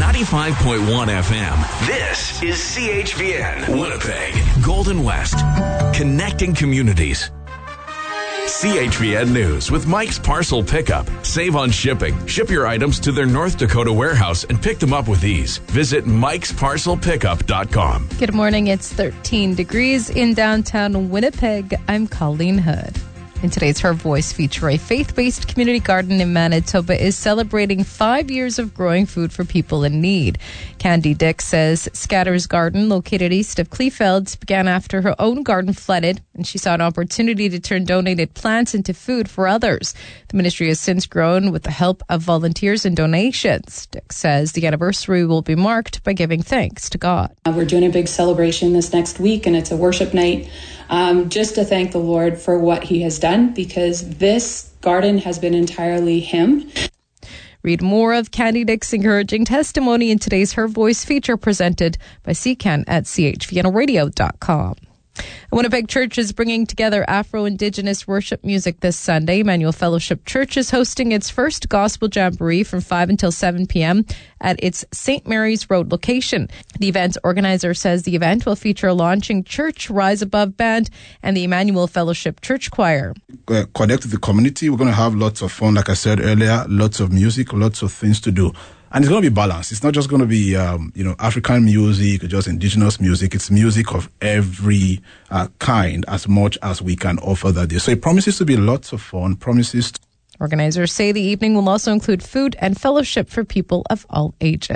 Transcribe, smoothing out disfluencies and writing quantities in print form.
95.1 FM. This is CHVN, Winnipeg, Golden West. Connecting communities. CHVN News with Mike's Parcel Pickup. Save on shipping. Ship your items to their North Dakota warehouse and pick them up with ease. Visit mikesparcelpickup.com. Good morning. It's 13 degrees in downtown Winnipeg. I'm Colleen Hood. In today's Her Voice feature, a faith-based community garden in Manitoba is celebrating 5 years of growing food for people in need. Candy Dick says Scatter's Garden, located east of Kleefeld, began after her own garden flooded, and she saw an opportunity to turn donated plants into food for others. The ministry has since grown with the help of volunteers and donations. Dick says the anniversary will be marked by giving thanks to God. We're doing a big celebration this next week, and it's a worship night just to thank the Lord for what he has done, because this garden has been entirely him. Read more of Candy Dick's encouraging testimony in today's Her Voice feature presented by CCAN at chvnradio.com. A Winnipeg church is bringing together Afro-Indigenous worship music this Sunday. Emmanuel Fellowship Church is hosting its first gospel jamboree from 5 until 7 p.m. at its St. Mary's Road location. The event's organizer says the event will feature a launching church Rise Above band and the Emmanuel Fellowship Church Choir. Connect with the community. We're going to have lots of fun, like I said earlier, lots of music, lots of things to do. And it's going to be balanced. It's not just going to be, African music or just indigenous music. It's music of every kind, as much as we can offer that day. So it promises to be lots of fun, Organizers say the evening will also include food and fellowship for people of all ages.